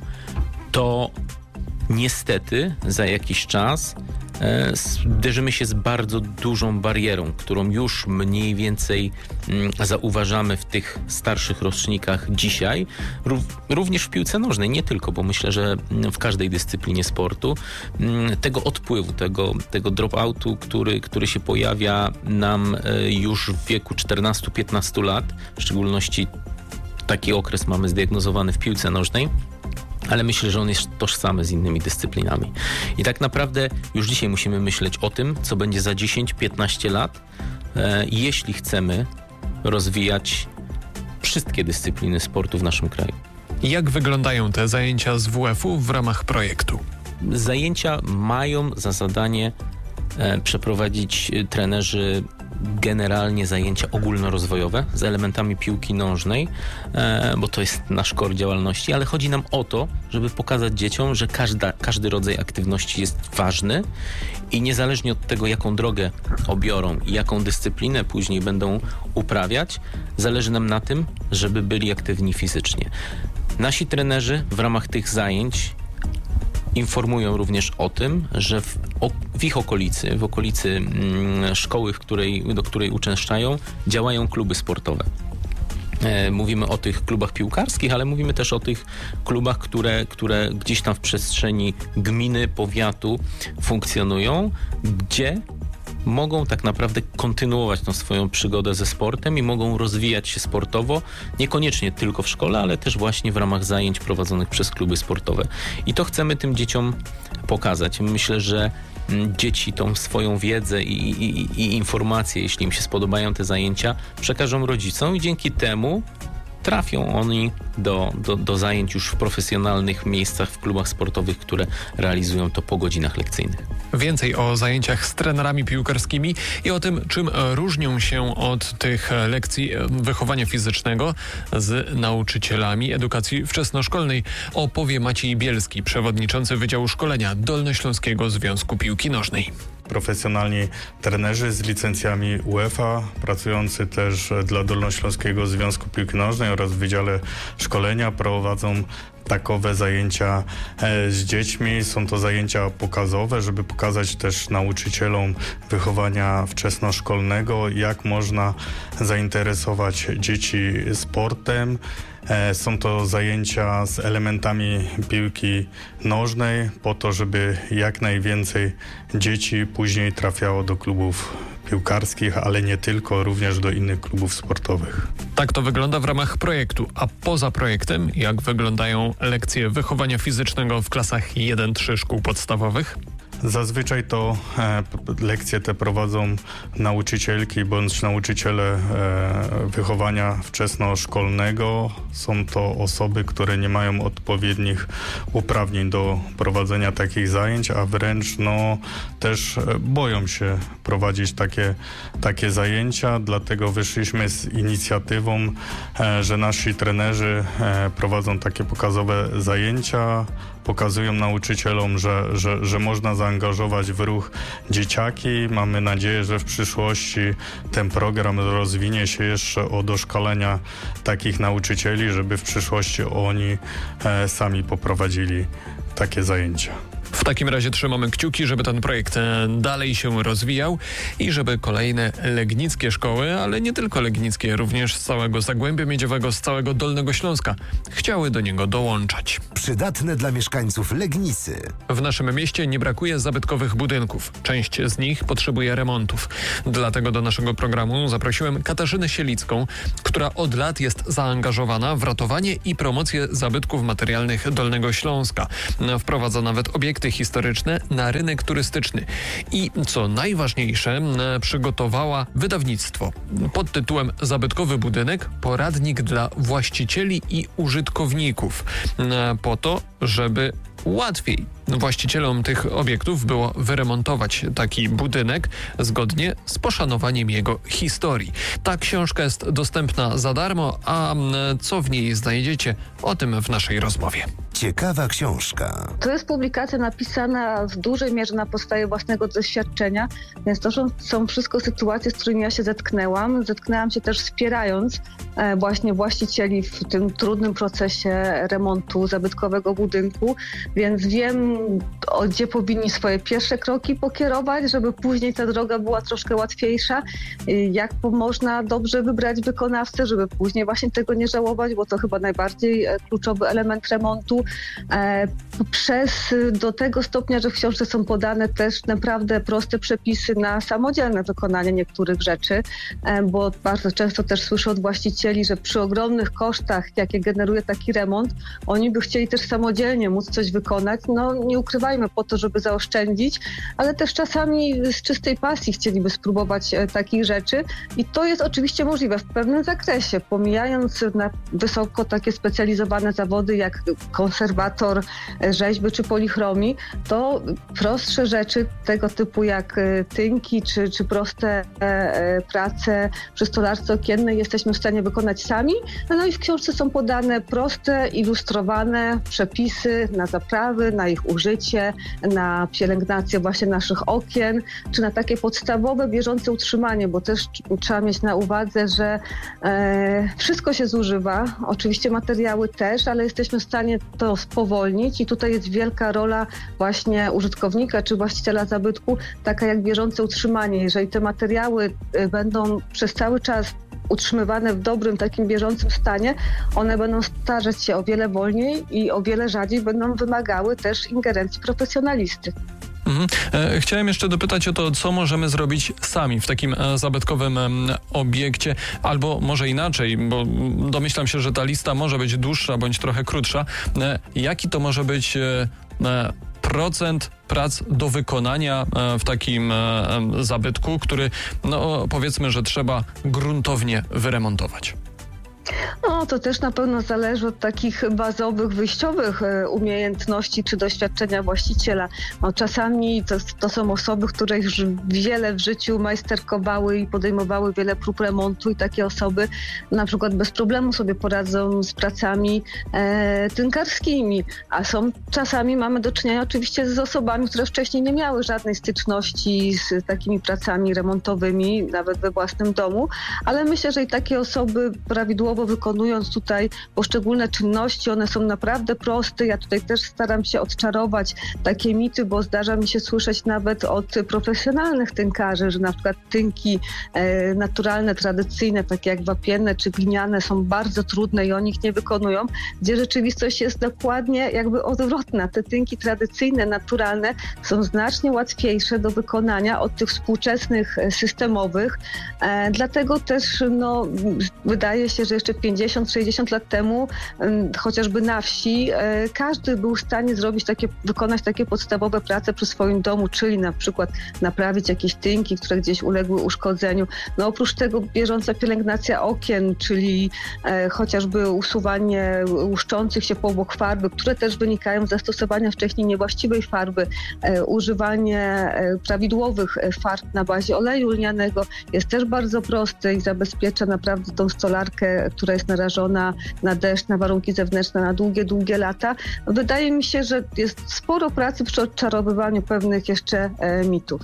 to niestety za jakiś czas zderzymy się z bardzo dużą barierą, którą już mniej więcej zauważamy w tych starszych rocznikach dzisiaj, również w piłce nożnej, nie tylko, bo myślę, że w każdej dyscyplinie sportu, tego odpływu, tego drop-outu, który się pojawia nam już w wieku 14-15 lat, w szczególności taki okres mamy zdiagnozowany w piłce nożnej, ale myślę, że on jest tożsamy z innymi dyscyplinami. I tak naprawdę już dzisiaj musimy myśleć o tym, co będzie za 10-15 lat, jeśli chcemy rozwijać wszystkie dyscypliny sportu w naszym kraju. Jak wyglądają te zajęcia z WF-u w ramach projektu? Zajęcia mają za zadanie przeprowadzić trenerzy generalnie zajęcia ogólnorozwojowe z elementami piłki nożnej, bo to jest nasz core działalności, ale chodzi nam o to, żeby pokazać dzieciom, że każdy rodzaj aktywności jest ważny i niezależnie od tego, jaką drogę obiorą i jaką dyscyplinę później będą uprawiać, zależy nam na tym, żeby byli aktywni fizycznie. Nasi trenerzy w ramach tych zajęć informują również o tym, że w ich okolicy, w okolicy szkoły, do której uczęszczają, działają kluby sportowe. Mówimy o tych klubach piłkarskich, ale mówimy też o tych klubach, które gdzieś tam w przestrzeni gminy, powiatu funkcjonują, gdzie mogą tak naprawdę kontynuować tą swoją przygodę ze sportem i mogą rozwijać się sportowo, niekoniecznie tylko w szkole, ale też właśnie w ramach zajęć prowadzonych przez kluby sportowe. I to chcemy tym dzieciom pokazać. Myślę, że dzieci tą swoją wiedzę i informacje, jeśli im się spodobają te zajęcia, przekażą rodzicom i dzięki temu trafią oni do zajęć już w profesjonalnych miejscach, w klubach sportowych, które realizują to po godzinach lekcyjnych. Więcej o zajęciach z trenerami piłkarskimi i o tym, czym różnią się od tych lekcji wychowania fizycznego z nauczycielami edukacji wczesnoszkolnej, opowie Maciej Bielski, przewodniczący Wydziału Szkolenia Dolnośląskiego Związku Piłki Nożnej. Profesjonalni trenerzy z licencjami UEFA, pracujący też dla Dolnośląskiego Związku Piłki Nożnej oraz w Wydziale Szkolenia prowadzą takowe zajęcia z dziećmi. Są to zajęcia pokazowe, żeby pokazać też nauczycielom wychowania wczesnoszkolnego, jak można zainteresować dzieci sportem. Są to zajęcia z elementami piłki nożnej po to, żeby jak najwięcej dzieci później trafiało do klubów piłkarskich, ale nie tylko, również do innych klubów sportowych. Tak to wygląda w ramach projektu, a poza projektem jak wyglądają lekcje wychowania fizycznego w klasach 1-3 szkół podstawowych? Zazwyczaj to lekcje te prowadzą nauczycielki bądź nauczyciele wychowania wczesnoszkolnego. Są to osoby, które nie mają odpowiednich uprawnień do prowadzenia takich zajęć, a wręcz też boją się prowadzić takie zajęcia. Dlatego wyszliśmy z inicjatywą, że nasi trenerzy prowadzą takie pokazowe zajęcia, pokazują nauczycielom, że można zaangażować w ruch dzieciaki. Mamy nadzieję, że w przyszłości ten program rozwinie się jeszcze o doszkolenia takich nauczycieli, żeby w przyszłości oni sami poprowadzili takie zajęcia. W takim razie trzymamy kciuki, żeby ten projekt dalej się rozwijał i żeby kolejne legnickie szkoły, ale nie tylko legnickie, również z całego Zagłębia Miedziowego, z całego Dolnego Śląska chciały do niego dołączać. Przydatne dla mieszkańców Legnicy. W naszym mieście nie brakuje zabytkowych budynków. Część z nich potrzebuje remontów. Dlatego do naszego programu zaprosiłem Katarzynę Sielicką, która od lat jest zaangażowana w ratowanie i promocję zabytków materialnych Dolnego Śląska. Wprowadza nawet obiekty historyczne na rynek turystyczny i co najważniejsze przygotowała wydawnictwo pod tytułem Zabytkowy budynek, poradnik dla właścicieli i użytkowników po to, żeby łatwiej właścicielom tych obiektów było wyremontować taki budynek zgodnie z poszanowaniem jego historii. Ta książka jest dostępna za darmo, a co w niej znajdziecie, o tym w naszej rozmowie. Ciekawa książka. To jest publikacja napisana w dużej mierze na podstawie własnego doświadczenia, więc to są wszystko sytuacje, z którymi ja się zetknęłam. Zetknęłam się też wspierając właśnie właścicieli w tym trudnym procesie remontu zabytkowego budynku, więc wiem, gdzie powinni swoje pierwsze kroki pokierować, żeby później ta droga była troszkę łatwiejsza, jak można dobrze wybrać wykonawcę, żeby później właśnie tego nie żałować, bo to chyba najbardziej kluczowy element remontu. Do tego stopnia, że w książce są podane też naprawdę proste przepisy na samodzielne wykonanie niektórych rzeczy, bo bardzo często też słyszę od właścicieli, że przy ogromnych kosztach, jakie generuje taki remont, oni by chcieli też samodzielnie móc coś wykonać. Nie ukrywajmy, po to, żeby zaoszczędzić, ale też czasami z czystej pasji chcieliby spróbować takich rzeczy i to jest oczywiście możliwe w pewnym zakresie, pomijając na wysoko takie specjalizowane zawody jak konserwator rzeźby czy polichromii, to prostsze rzeczy tego typu jak tynki czy proste prace przy stolarce okiennej jesteśmy w stanie wykonać sami. No i w książce są podane proste, ilustrowane przepisy na zaprawy, na ich użycie, na pielęgnację właśnie naszych okien, czy na takie podstawowe, bieżące utrzymanie, bo też trzeba mieć na uwadze, że wszystko się zużywa, oczywiście materiały też, ale jesteśmy w stanie to spowolnić i tutaj jest wielka rola właśnie użytkownika czy właściciela zabytku, taka jak bieżące utrzymanie. Jeżeli te materiały będą przez cały czas utrzymywane w dobrym, takim bieżącym stanie, one będą starzeć się o wiele wolniej i o wiele rzadziej będą wymagały też ingerencji profesjonalisty. Chciałem jeszcze dopytać o to, co możemy zrobić sami w takim zabytkowym obiekcie, albo może inaczej, bo domyślam się, że ta lista może być dłuższa bądź trochę krótsza. Jaki to może być procent prac do wykonania w takim zabytku, który, no powiedzmy, że trzeba gruntownie wyremontować? No, to też na pewno zależy od takich bazowych, wyjściowych umiejętności czy doświadczenia właściciela. No, czasami to są osoby, które już wiele w życiu majsterkowały i podejmowały wiele prób remontu i takie osoby na przykład bez problemu sobie poradzą z pracami tynkarskimi, a czasami mamy do czynienia oczywiście z osobami, które wcześniej nie miały żadnej styczności z takimi pracami remontowymi, nawet we własnym domu, ale myślę, że i takie osoby prawidłowo wykonując tutaj poszczególne czynności, one są naprawdę proste. Ja tutaj też staram się odczarować takie mity, bo zdarza mi się słyszeć nawet od profesjonalnych tynkarzy, że na przykład tynki naturalne, tradycyjne, takie jak wapienne czy gliniane są bardzo trudne i oni ich nie wykonują, gdzie rzeczywistość jest dokładnie jakby odwrotna. Te tynki tradycyjne, naturalne są znacznie łatwiejsze do wykonania od tych współczesnych systemowych. Dlatego też wydaje się, że jeszcze 50-60 lat temu, chociażby na wsi, każdy był w stanie wykonać takie podstawowe prace przy swoim domu, czyli na przykład naprawić jakieś tynki, które gdzieś uległy uszkodzeniu. No oprócz tego bieżąca pielęgnacja okien, czyli chociażby usuwanie łuszczących się powłok farby, które też wynikają z zastosowania wcześniej niewłaściwej farby, używanie prawidłowych farb na bazie oleju lnianego jest też bardzo proste i zabezpiecza naprawdę tą stolarkę, która jest narażona na deszcz, na warunki zewnętrzne na długie, długie lata. Wydaje mi się, że jest sporo pracy przy odczarowywaniu pewnych jeszcze mitów.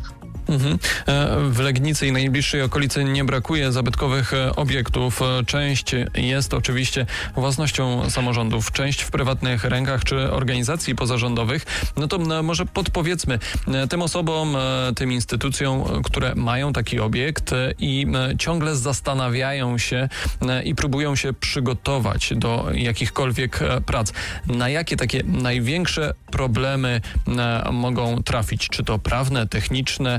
W Legnicy i najbliższej okolicy nie brakuje zabytkowych obiektów. Część jest oczywiście własnością samorządów, część w prywatnych rękach czy organizacji pozarządowych. No to może podpowiedzmy tym osobom, tym instytucjom, które mają taki obiekt i ciągle zastanawiają się i próbują się przygotować do jakichkolwiek prac. Na jakie takie największe problemy mogą trafić? Czy to prawne, techniczne?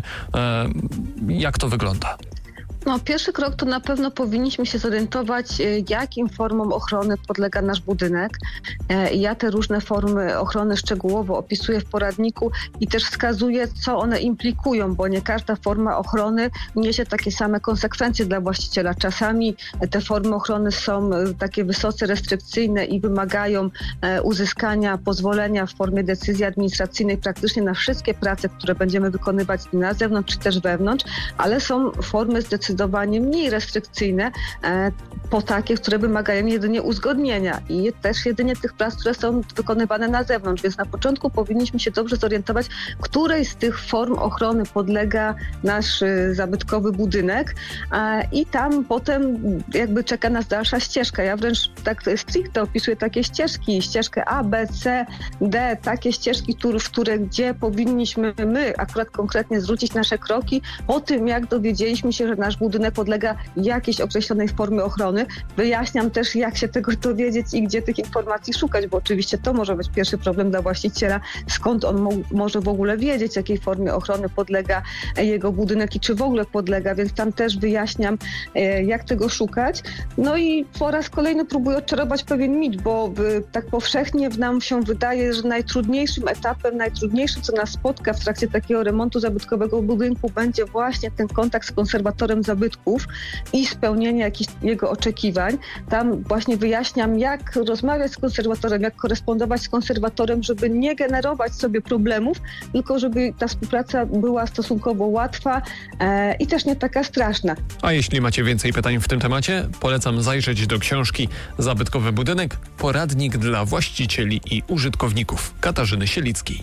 Jak to wygląda? Pierwszy krok to na pewno powinniśmy się zorientować, jakim formom ochrony podlega nasz budynek. Ja te różne formy ochrony szczegółowo opisuję w poradniku i też wskazuję, co one implikują, bo nie każda forma ochrony niesie takie same konsekwencje dla właściciela. Czasami te formy ochrony są takie wysoce restrykcyjne i wymagają uzyskania pozwolenia w formie decyzji administracyjnej praktycznie na wszystkie prace, które będziemy wykonywać na zewnątrz czy też wewnątrz, ale są formy zdecydowanie mniej restrykcyjne, po takie, które wymagają jedynie uzgodnienia i też jedynie tych prac, które są wykonywane na zewnątrz. Więc na początku powinniśmy się dobrze zorientować, której z tych form ochrony podlega nasz zabytkowy budynek i tam potem jakby czeka nas dalsza ścieżka. Ja wręcz tak stricte opisuję takie ścieżki, ścieżkę A, B, C, D, takie ścieżki, gdzie powinniśmy my akurat konkretnie zwrócić nasze kroki po tym, jak dowiedzieliśmy się, że nasz budynek podlega jakiejś określonej formie ochrony. Wyjaśniam też, jak się tego dowiedzieć i gdzie tych informacji szukać, bo oczywiście to może być pierwszy problem dla właściciela, skąd on może w ogóle wiedzieć, jakiej formie ochrony podlega jego budynek i czy w ogóle podlega, więc tam też wyjaśniam, jak tego szukać. No i po raz kolejny próbuję odczarować pewien mit, bo tak powszechnie nam się wydaje, że najtrudniejszym etapem, najtrudniejszym, co nas spotka w trakcie takiego remontu zabytkowego budynku, będzie właśnie ten kontakt z konserwatorem zabytków i spełnienie jakichś jego oczekiwań. Tam właśnie wyjaśniam, jak rozmawiać z konserwatorem, jak korespondować z konserwatorem, żeby nie generować sobie problemów, tylko żeby ta współpraca była stosunkowo łatwa i też nie taka straszna. A jeśli macie więcej pytań w tym temacie, polecam zajrzeć do książki Zabytkowy budynek, poradnik dla właścicieli i użytkowników Katarzyny Sielickiej.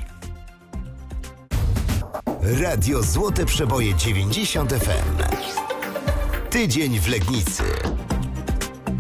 Radio Złote Przeboje 90 FM. Tydzień w Legnicy.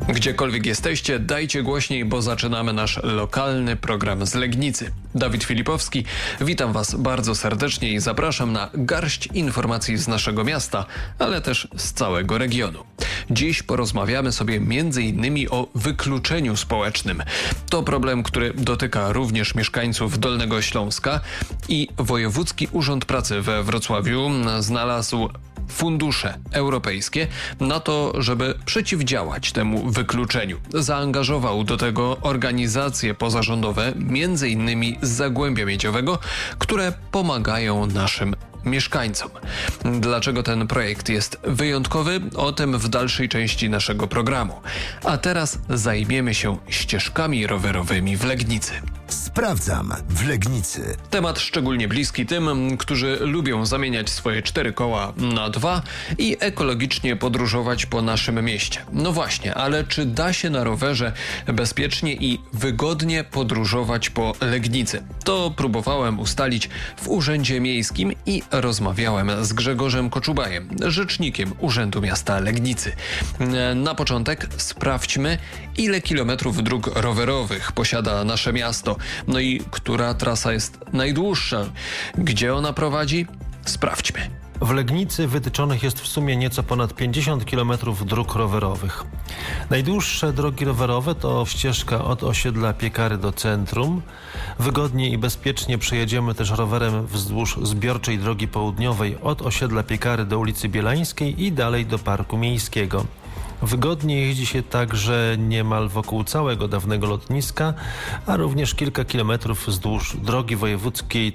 Gdziekolwiek jesteście, dajcie głośniej, bo zaczynamy nasz lokalny program z Legnicy. Dawid Filipowski, witam Was bardzo serdecznie i zapraszam na garść informacji z naszego miasta, ale też z całego regionu. Dziś porozmawiamy sobie m.in. o wykluczeniu społecznym. To problem, który dotyka również mieszkańców Dolnego Śląska i Wojewódzki Urząd Pracy we Wrocławiu znalazł fundusze europejskie na to, żeby przeciwdziałać temu wykluczeniu. Zaangażował do tego organizacje pozarządowe, m.in. z Zagłębia Miedziowego, które pomagają naszym mieszkańcom. Dlaczego ten projekt jest wyjątkowy? O tym w dalszej części naszego programu. A teraz zajmiemy się ścieżkami rowerowymi w Legnicy. Sprawdzam w Legnicy. Temat szczególnie bliski tym, którzy lubią zamieniać swoje 4 koła na 2 i ekologicznie podróżować po naszym mieście. No właśnie, ale czy da się na rowerze bezpiecznie i wygodnie podróżować po Legnicy? To próbowałem ustalić w Urzędzie Miejskim i rozmawiałem z Grzegorzem Koczubajem, rzecznikiem Urzędu Miasta Legnicy. Na początek sprawdźmy, ile kilometrów dróg rowerowych posiada nasze miasto. No i która trasa jest najdłuższa? Gdzie ona prowadzi? Sprawdźmy. W Legnicy wytyczonych jest w sumie nieco ponad 50 km dróg rowerowych. Najdłuższe drogi rowerowe to ścieżka od osiedla Piekary do centrum. Wygodnie i bezpiecznie przejedziemy też rowerem wzdłuż zbiorczej drogi południowej od osiedla Piekary do ulicy Bielańskiej i dalej do Parku Miejskiego. Wygodnie jeździ się także niemal wokół całego dawnego lotniska, a również kilka kilometrów wzdłuż drogi wojewódzkiej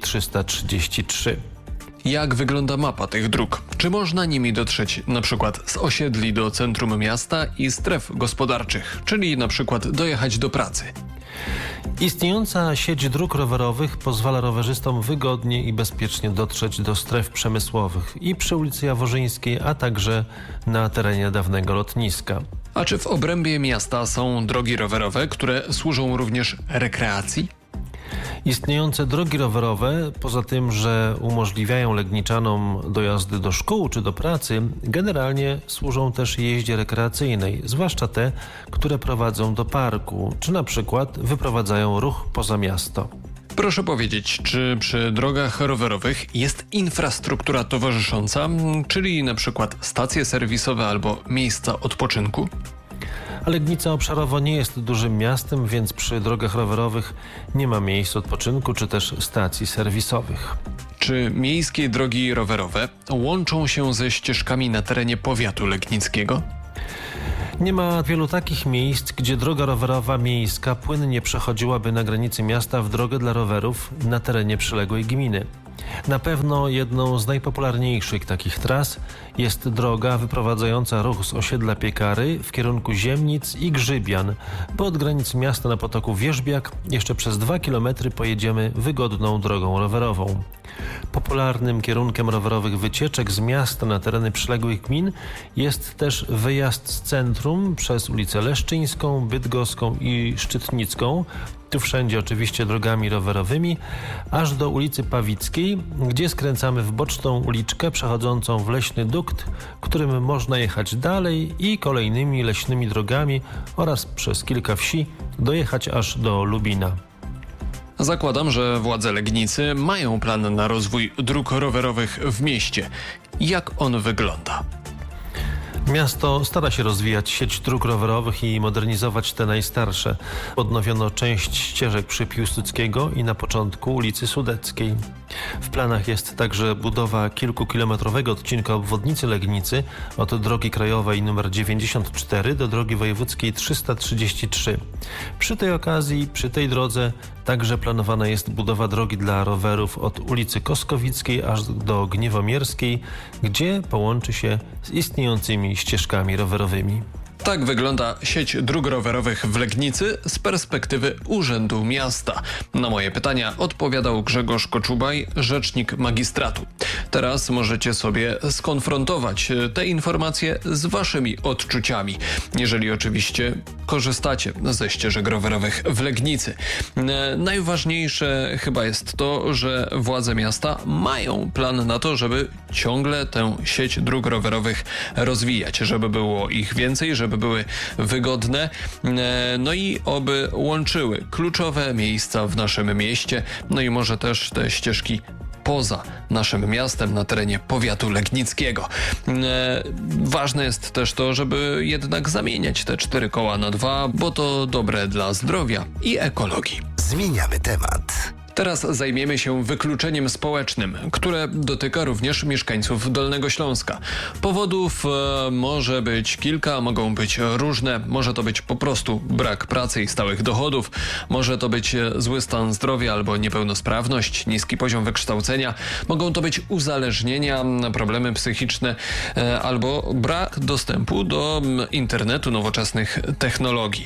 333. Jak wygląda mapa tych dróg? Czy można nimi dotrzeć na przykład z osiedli do centrum miasta i stref gospodarczych, czyli na przykład dojechać do pracy? Istniejąca sieć dróg rowerowych pozwala rowerzystom wygodnie i bezpiecznie dotrzeć do stref przemysłowych i przy ulicy Jaworzyńskiej, a także na terenie dawnego lotniska. A czy w obrębie miasta są drogi rowerowe, które służą również rekreacji? Istniejące drogi rowerowe, poza tym, że umożliwiają Legniczanom dojazdy do szkół czy do pracy, generalnie służą też jeździe rekreacyjnej, zwłaszcza te, które prowadzą do parku, czy na przykład wyprowadzają ruch poza miasto. Proszę powiedzieć, czy przy drogach rowerowych jest infrastruktura towarzysząca, czyli na przykład stacje serwisowe albo miejsca odpoczynku? A Legnica obszarowo nie jest dużym miastem, więc przy drogach rowerowych nie ma miejsc odpoczynku czy też stacji serwisowych. Czy miejskie drogi rowerowe łączą się ze ścieżkami na terenie powiatu legnickiego? Nie ma wielu takich miejsc, gdzie droga rowerowa miejska płynnie przechodziłaby na granicy miasta w drogę dla rowerów na terenie przyległej gminy. Na pewno jedną z najpopularniejszych takich tras jest droga wyprowadzająca ruch z osiedla Piekary w kierunku Ziemnic i Grzybian, bo od granic miasta na potoku Wierzbiak jeszcze przez 2 km pojedziemy wygodną drogą rowerową. Popularnym kierunkiem rowerowych wycieczek z miasta na tereny przyległych gmin jest też wyjazd z centrum przez ulicę Leszczyńską, Bydgoską i Szczytnicką, tu wszędzie oczywiście drogami rowerowymi, aż do ulicy Pawickiej, gdzie skręcamy w boczną uliczkę przechodzącą w leśny dukt, którym można jechać dalej i kolejnymi leśnymi drogami oraz przez kilka wsi dojechać aż do Lubina. Zakładam, że władze Legnicy mają plan na rozwój dróg rowerowych w mieście. Jak on wygląda? Miasto stara się rozwijać sieć dróg rowerowych i modernizować te najstarsze. Odnowiono część ścieżek przy Piłsudskiego i na początku ulicy Sudeckiej. W planach jest także budowa kilkukilometrowego odcinka obwodnicy Legnicy od drogi krajowej nr 94 do drogi wojewódzkiej 333. Przy tej okazji, przy tej drodze także planowana jest budowa drogi dla rowerów od ulicy Koskowickiej aż do Gniewomierskiej, gdzie połączy się z istniejącymi ścieżkami rowerowymi. Tak wygląda sieć dróg rowerowych w Legnicy z perspektywy Urzędu Miasta. Na moje pytania odpowiadał Grzegorz Koczubaj, rzecznik magistratu. Teraz możecie sobie skonfrontować te informacje z waszymi odczuciami, jeżeli oczywiście korzystacie ze ścieżek rowerowych w Legnicy. Najważniejsze chyba jest to, że władze miasta mają plan na to, żeby ciągle tę sieć dróg rowerowych rozwijać, żeby było ich więcej, żeby były wygodne, no i oby łączyły kluczowe miejsca w naszym mieście, no i może też te ścieżki poza naszym miastem, na terenie powiatu legnickiego. Ważne jest też to, żeby jednak zamieniać te 4 koła na 2, bo to dobre dla zdrowia i ekologii. Zmieniamy temat. Teraz zajmiemy się wykluczeniem społecznym, które dotyka również mieszkańców Dolnego Śląska. Powodów może być kilka, mogą być różne. Może to być po prostu brak pracy i stałych dochodów. Może to być zły stan zdrowia albo niepełnosprawność, niski poziom wykształcenia. Mogą to być uzależnienia, problemy psychiczne albo brak dostępu do internetu, nowoczesnych technologii.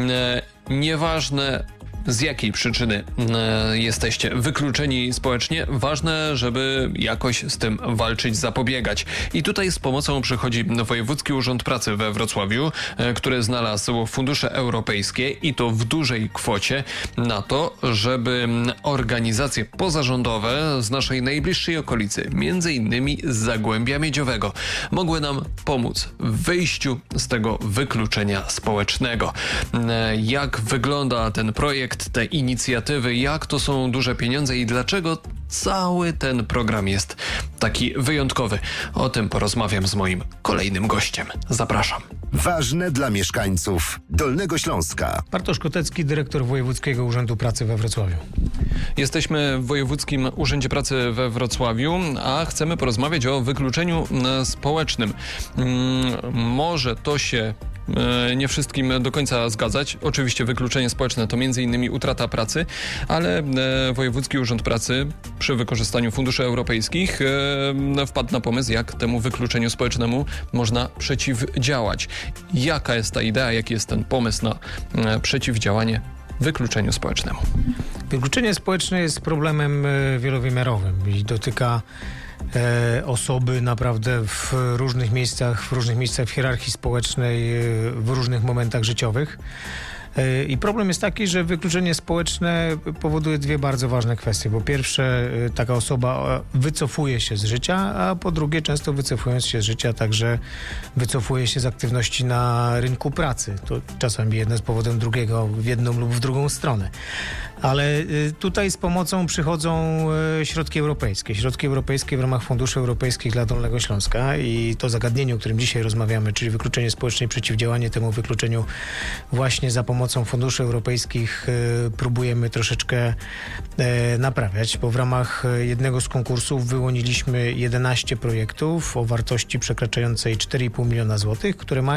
Nieważne, z jakiej przyczyny jesteście wykluczeni społecznie, ważne, żeby jakoś z tym walczyć, zapobiegać. I tutaj z pomocą przychodzi Wojewódzki Urząd Pracy we Wrocławiu, który znalazł fundusze europejskie i to w dużej kwocie na to, żeby organizacje pozarządowe z naszej najbliższej okolicy, między innymi z Zagłębia Miedziowego, mogły nam pomóc w wyjściu z tego wykluczenia społecznego. Jak wygląda ten projekt, te inicjatywy, jak to są duże pieniądze i dlaczego cały ten program jest taki wyjątkowy. O tym porozmawiam z moim kolejnym gościem. Zapraszam. Ważne dla mieszkańców Dolnego Śląska. Bartosz Kotecki, dyrektor Wojewódzkiego Urzędu Pracy we Wrocławiu. Jesteśmy w Wojewódzkim Urzędzie Pracy we Wrocławiu, a chcemy porozmawiać o wykluczeniu społecznym. Może to się nie wszystkim do końca zgadzać. Oczywiście wykluczenie społeczne to m.in. utrata pracy, ale Wojewódzki Urząd Pracy przy wykorzystaniu funduszy europejskich wpadł na pomysł, jak temu wykluczeniu społecznemu można przeciwdziałać. Jaka jest ta idea, jaki jest ten pomysł na przeciwdziałanie wykluczeniu społecznemu? Wykluczenie społeczne jest problemem wielowymiarowym i dotyka osoby naprawdę w różnych miejscach w hierarchii społecznej, w różnych momentach życiowych. I problem jest taki, że wykluczenie społeczne powoduje 2 bardzo ważne kwestie. Po pierwsze, taka osoba wycofuje się z życia, a po drugie, często wycofując się z życia, także wycofuje się z aktywności na rynku pracy. To czasami jedno z powodem drugiego, w jedną lub w drugą stronę. Ale tutaj z pomocą przychodzą środki europejskie. Środki europejskie w ramach funduszy europejskich dla Dolnego Śląska i to zagadnienie, o którym dzisiaj rozmawiamy, czyli wykluczenie społeczne i przeciwdziałanie temu wykluczeniu właśnie za pomocą funduszy europejskich próbujemy troszeczkę naprawiać, bo w ramach jednego z konkursów wyłoniliśmy 11 projektów o wartości przekraczającej 4,5 miliona złotych,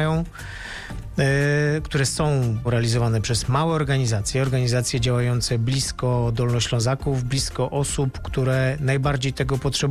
które są realizowane przez małe organizacje działające blisko Dolnoślązaków, blisko osób, które najbardziej tego potrzebują.